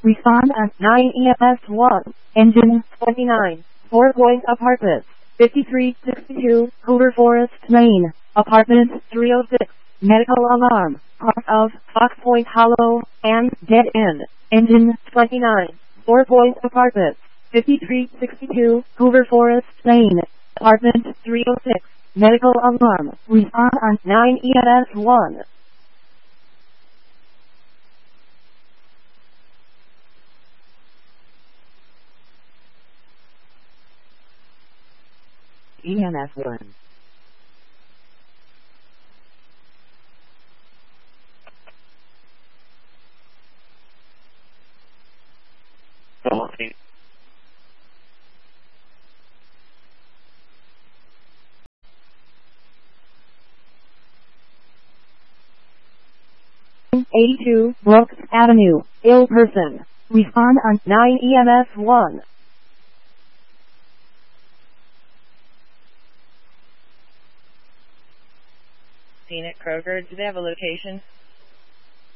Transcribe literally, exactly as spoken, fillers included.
Respond at nine E M S one. Engine twenty-nine. Four Point Apartments. fifty-three sixty-two Hoover Forest Lane. Apartment three oh six. Medical alarm. Part of Fox Point Hollow and Dead End. Engine twenty-nine. Four Point Apartments. fifty-three sixty-two Hoover Forest Lane. Apartment three oh six. Medical alarm. Respond on nine E M S one. E M S one. eighty-two Brooks Avenue, ill person. Respond on nine E M S one. Seen at Kroger. Do they have a location?